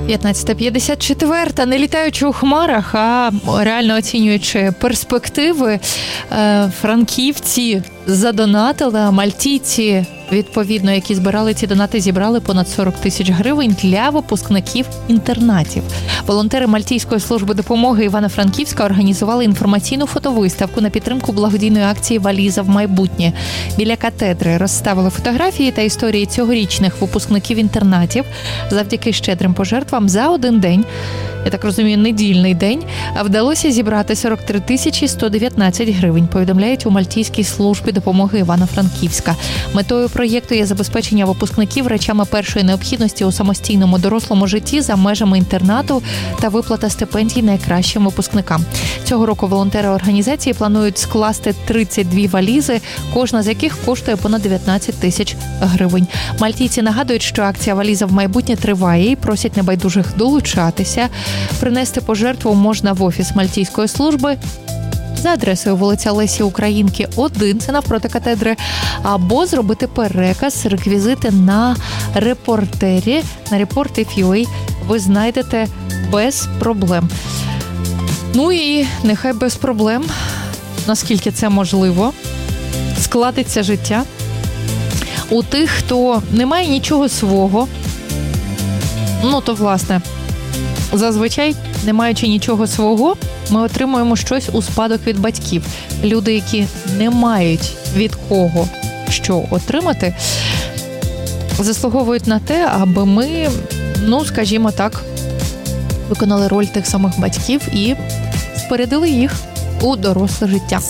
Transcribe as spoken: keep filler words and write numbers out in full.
п'ятнадцята п'ятдесят чотири, не літаючи у хмарах, а реально оцінюючи перспективи, франківці задонатили, а мальтійці, відповідно, які збирали ці донати, зібрали понад сорок тисяч гривень для випускників інтернатів. Волонтери Мальтійської служби допомоги Івано-Франківська організували інформаційну фотовиставку на підтримку благодійної акції «Валіза в майбутнє». Біля катедри розставили фотографії та історії цьогорічних випускників інтернатів. Завдяки щедрим пожертвам за один день, я так розумію, недільний день, вдалося зібрати сорок три тисячі сто дев'ятнадцять гривень, повідомляють у Мальтійській службі допомоги Івано-Франківська. Метою проєкту є забезпечення випускників речами першої необхідності у самостійному дорослому житті за межами інтернату та виплата стипендій найкращим випускникам. Цього року волонтери організації планують скласти тридцять дві валізи, кожна з яких коштує понад дев'ятнадцять тисяч гривень. Мальтійці нагадують, що акція «Валіза в майбутнє» триває і просять небайдужих долучатися. Принести пожертву можна в офіс Мальтійської служби за адресою вулиця Лесі Українки, один, це навпроти катедри, або зробити переказ, реквізити на репортері, на report.ua ви знайдете без проблем. Ну і нехай без проблем, наскільки це можливо, складеться життя у тих, хто не має нічого свого. Ну, то, власне, зазвичай, не маючи нічого свого, ми отримуємо щось у спадок від батьків. Люди, які не мають від кого що отримати, заслуговують на те, аби ми, ну, скажімо так, виконали роль тих самих батьків і спорядили їх у доросле життя.